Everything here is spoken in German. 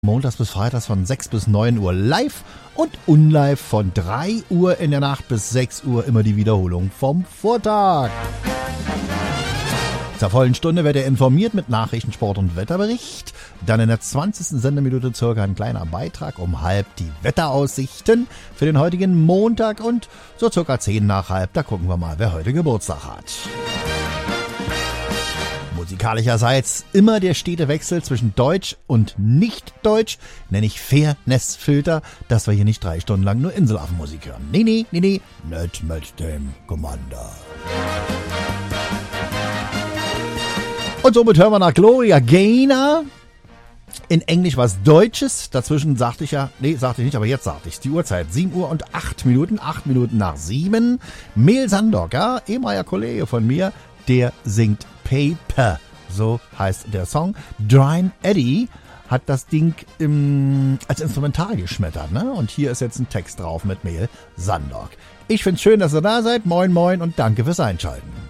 Montags bis Freitags von 6 bis 9 Uhr live und unlive von 3 Uhr in der Nacht bis 6 Uhr immer die Wiederholung vom Vortag. Zur vollen Stunde wird er informiert mit Nachrichten, Sport und Wetterbericht. Dann in der 20. Sendeminute circa ein kleiner Beitrag um halb die Wetteraussichten für den heutigen Montag und so circa 10 nach halb, da gucken wir mal, wer heute Geburtstag hat. Musikalischerseits immer der stete Wechsel zwischen Deutsch und Nicht-Deutsch, nenne ich Fairness-Filter, dass wir hier nicht 3 Stunden lang nur Inselaffenmusik hören. Nee, nicht mit dem Commander. Und somit hören wir nach Gloria Gaynor. In Englisch was Deutsches. Dazwischen sagte ich nicht, aber jetzt sagte ich die Uhrzeit. 7 Uhr und 8 Minuten, 8 Minuten nach 7. Mel Sandock, ja, ehemaliger Kollege von mir, der singt Paper. So heißt der Song. Dryne Eddy hat das Ding als Instrumental geschmettert, ne? Und hier ist jetzt ein Text drauf mit Mel Sandock. Ich find's schön, dass ihr da seid. Moin moin und danke fürs Einschalten.